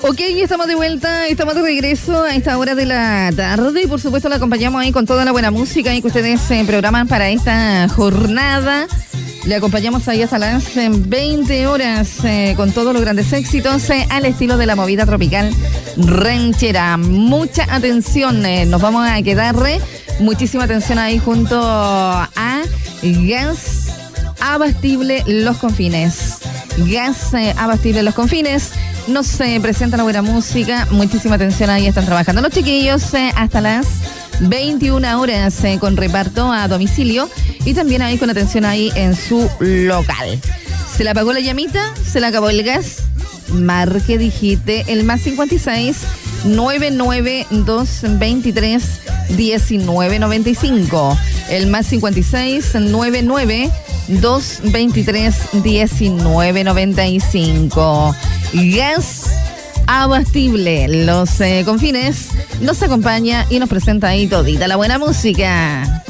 Ok, estamos de vuelta, estamos de regreso a esta hora de la tarde y por supuesto la acompañamos ahí con toda la buena música y que ustedes programan para esta jornada. Le acompañamos ahí hasta las 20 horas con todos los grandes éxitos al estilo de la movida tropical ranchera. Mucha atención, nos vamos a quedar muchísima atención ahí junto a Gas Abastible Los Confines. Gas Abastible Los Confines nos presenta la buena música, muchísima atención, ahí están trabajando los chiquillos hasta las 21 horas con reparto a domicilio y también ahí con atención ahí en su local. Se le apagó la llamita, se le acabó el gas, marque, digite el más 56 99 223 1995, el más 56 99 223 1995. Gas Abastible Los Confines nos acompaña y nos presenta ahí todita la buena música.